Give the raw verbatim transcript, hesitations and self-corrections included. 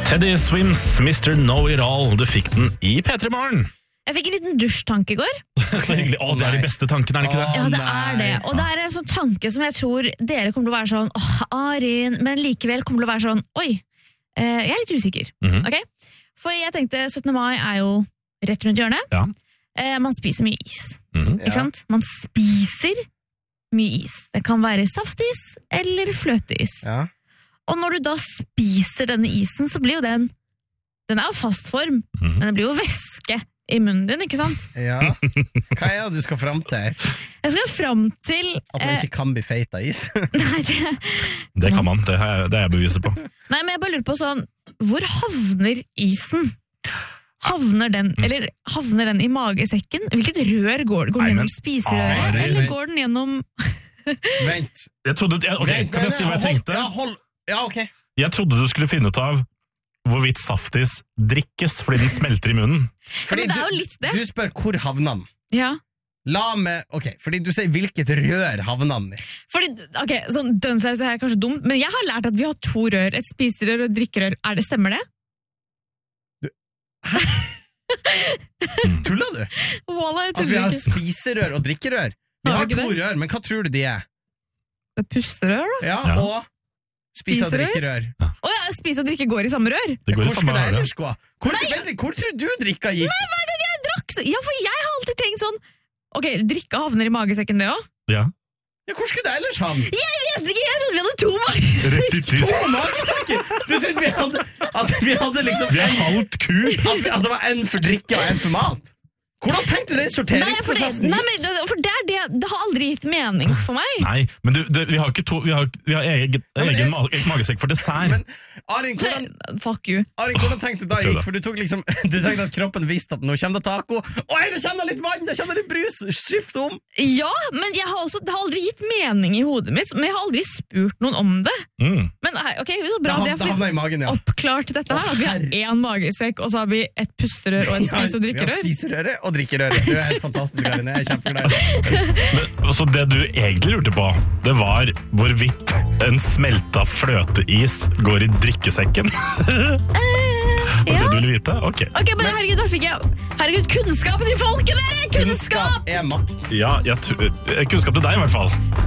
Teddy Swims, mister Know-It-All. Du fikk den i P tre Morgen. Jeg fikk en liten dusjtanke i går. Så hyggelig. Å, det er de beste tankene, er det ikke det? Ja, det er det. Og det er en sånn tanke som jeg tror dere kommer til å være sånn, åh, Arin, men likevel kommer til å være sånn, oi, eh, jeg er litt usikker. Mhm. Ok? For jeg tenkte syttende mai er jo rett rundt hjørnet. Ja. Eh, man spiser mye is, Mhm. ikke sant? Man spiser mye is. Det kan være saftis eller fløteis. Ja. Og når du da spiser denne isen, så blir jo den, den er jo fast form, Mhm. men det blir jo væske i munnen din, ikke sant? Ja. Hva er det du skal fram til? Jeg skal fram til... At man ikke kan bli feit av is? Nei, det, Det kan man, det er, det er jeg beviset på. nei, men jeg bare lurer på sånn, hvor havner isen? Havner den, eller havner den i magesekken? Hvilket rør går, går den Nei, men- gjennom spiserøret? Arin. Eller går den gjennom... Vent. Jeg trodde, jeg, ok, Vent, kan jeg vent, si hva jeg hold- tenkte? Ja, hold. Ja, ok. Jeg trodde du skulle finne ut av hvorvidt saftis drikkes fordi den smelter i munnen. Fordi men det er jo du, litt det. du spør hvor havner den? Ja. La meg, ok, fordi du sier hvilket rør havner den i. Fordi, ok, sånn dønnsaus er kanskje dumt, men jeg har lært at vi har to rør, et spiserør og et drikkerør. Er det, stemmer det? Tuller du? Wallah, jeg At vi tuller har ikke. spiserør og drikkerør? Vi Har har vi ikke to det? rør, men hva tror du de er? Det er pusterør da? Ja, Ja. og spise- og Spiserør? drikkerør. Åja, spise og drikke går i samme rør? Det går Hvor i samme skulle det rør. ellers gå? Hvor, vent, hvor tror du drikka gikk? Hver gang jeg drakk, så- ja, for jeg har alltid tenkt sånn, ok, drikke havner i magesekken det også? Ja. Ja, hvor skulle det ellers havne? Jeg vet ikke, jeg trodde vi hadde to magesekker. Rett i tis. To magesekker! Du trodde vi hadde, at vi hadde liksom Vi er halvt ku. at, vi, at det var en for drikke og en for mat? Hvordan tenkte du den Nei, for det, sorteringsprosessen? nei, men, for det, er det, det har aldri gitt mening for meg. Nei, men du, det, vi har ikke to, vi har, vi har egen, men egen jeg- ma- egen magesekk for dessert. Men Arin, hvordan, Fuck you. Arin, hvordan tenkte du da gikk? For du tok liksom Du tenkte at kroppen visste at nå kommer det taco. Oi, det kommer litt vann, det kommer litt brus! Skift om! Ja, men jeg har også, det har aldri gitt mening i hodet mitt, men jeg har aldri spurt noen om det. Mm. Men hei, ok, det er så Det bra at hav- jeg det har havna i magen, ja. oppklart dette her, at vi har én magesekk, og så har vi et pusterør og en spise- og Vi har drikkerør. spiserøret og drikkerøret. Du er helt fantastisk, Arin. Jeg er kjempeglad i deg. Men, så det du egentlig lurte på, det var hvorvidt en smelta fløteis går i drikkesekken? Var det ja. det du ville vite? Ok. Ok, men herregud, da fikk jeg Herregud, kunnskap til folket dere! Kunnskap! er makt. Ja, jeg, tr- kunnskap til deg i hvert fall.